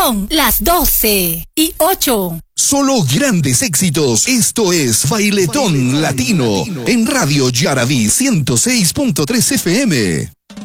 Son las 12:08. Solo grandes éxitos. Esto es Bailetón Latino en Radio Yaraví 106.3 FM.